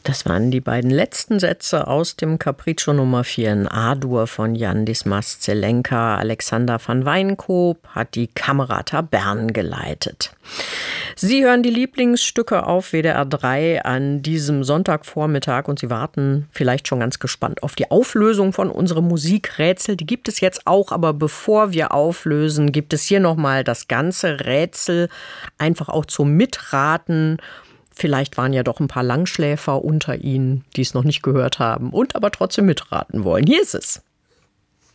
Das waren die beiden letzten Sätze aus dem Capriccio Nummer 4 in A-Dur von Jan Dismas Zelenka. Alexander van Wijnkoop hat die Camerata Bern geleitet. Sie hören die Lieblingsstücke auf WDR 3 an diesem Sonntagvormittag und Sie warten vielleicht schon ganz gespannt auf die Auflösung von unserem Musikrätsel. Die gibt es jetzt auch, aber bevor wir auflösen, gibt es hier nochmal das ganze Rätsel, einfach auch zum Mitraten. Vielleicht waren ja doch ein paar Langschläfer unter Ihnen, die es noch nicht gehört haben und aber trotzdem mitraten wollen. Hier ist es.